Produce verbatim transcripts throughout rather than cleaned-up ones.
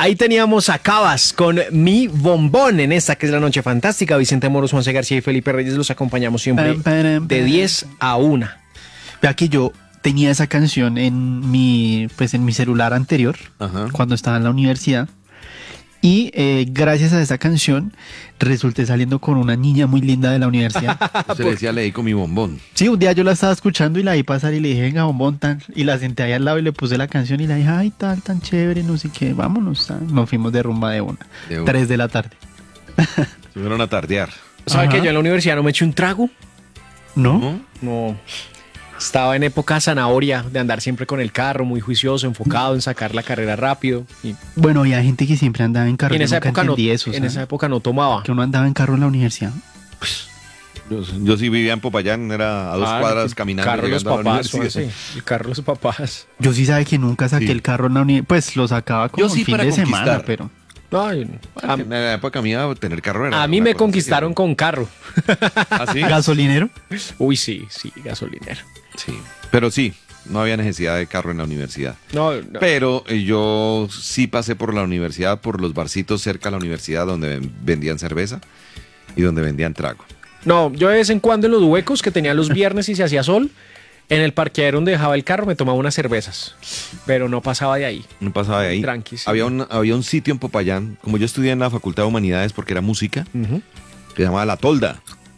Ahí teníamos a Cabas con Mi Bombón en esta que es la Noche Fantástica. Vicente Moros, Juan C. García y Felipe Reyes los acompañamos siempre de diez a una. Vea que yo tenía esa canción en mi, pues en mi celular anterior, ajá, cuando estaba en la universidad. Y eh, gracias a esa canción resulté saliendo con una niña muy linda de la universidad. Se le decía, le di con mi bombón. Sí, un día yo la estaba escuchando y la vi pasar y le dije, venga, bombón, tan. Y la senté ahí al lado y le puse la canción y la dije, ay, tal, tan chévere, no sé qué, vámonos. Tan. Nos fuimos de rumba de una. De una. Tres de la tarde. Se fueron a tardear. ¿Sabe que yo en la universidad no me eché un trago? ¿No? No. No. Estaba en época zanahoria, de andar siempre con el carro, muy juicioso, enfocado en sacar la carrera rápido. Y... Bueno, había gente que siempre andaba en carro. Y en esa época no, eso, en esa época no tomaba. Que uno andaba en carro en la universidad. Pues, yo, yo sí vivía en Popayán, era a dos ah, cuadras caminando. Carro los papás, sí, el carro los papás. Yo sí sabe que nunca saqué sí. el carro en la universidad, pues lo sacaba como yo sí el fin para de conquistar. semana, pero... No, yo, a, en la época mía tener carro era a mí me conquistaron que... con carro. ¿Ah, sí? ¿Gasolinero? Uy, sí, sí, gasolinero. Sí, pero sí, no había necesidad de carro en la universidad. No, no. Pero eh, yo sí pasé por la universidad, por los barcitos cerca de la universidad donde vendían cerveza y donde vendían trago. No, yo de vez en cuando en los huecos que tenía los viernes y se hacía sol, en el parqueadero donde dejaba el carro me tomaba unas cervezas, pero no pasaba de ahí. No pasaba de ahí. Tranqui, sí. Había un, había un sitio en Popayán, como yo estudié en la Facultad de Humanidades porque era música, uh-huh, que se llamaba La Tolda.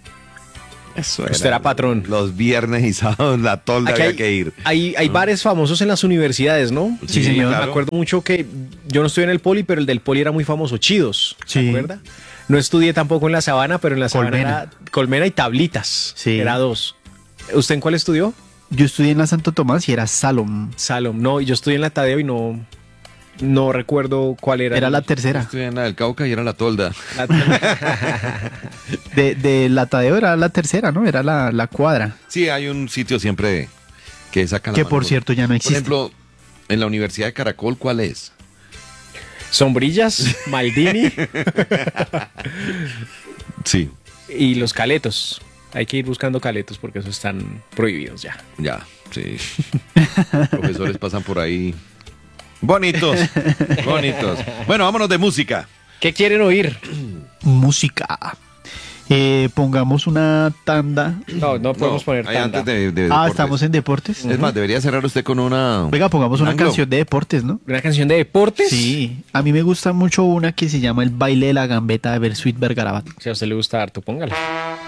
Eso era. Usted era patrón. Los viernes y sábados La Tolda Aquí había hay, que ir. Hay, hay bares famosos en las universidades, ¿no? Sí, sí señor. Claro. Me acuerdo mucho que yo no estudié en el Poli, pero el del Poli era muy famoso, Chidos. ¿Se sí. acuerda? No estudié tampoco en la Sabana, pero en la Sabana Colmena. era Colmena y Tablitas. Sí. Era dos. ¿Usted en cuál estudió? Yo estudié en la Santo Tomás y era Salom. Salom, no, yo estudié en la Tadeo y no, no recuerdo cuál era. Era la tercera. Yo estudié en la del Cauca y era La Tolda. La de, de la Tadeo era la tercera, ¿no? Era la, la cuadra. Sí, hay un sitio siempre que sacan la Que mano. por cierto ya no existe. Por ejemplo, en la Universidad de Caracol, ¿cuál es? Sombrillas, Maldini. Sí. Y los caletos. Hay que ir buscando caletos porque esos están prohibidos ya. Ya, sí. Profesores pasan por ahí. Bonitos, bonitos. Bueno, vámonos de música. ¿Qué quieren oír? Música. Eh, pongamos una tanda. No, no podemos no, poner tanda. Antes de, de ah, estamos en deportes. Es uh-huh. más, debería cerrar usted con una... Venga, pongamos un una anglo. canción de deportes, ¿no? ¿Una canción de deportes? Sí. A mí me gusta mucho una que se llama El baile de la gambeta de Bersuit Vergarabat. Si a usted le gusta harto, póngala.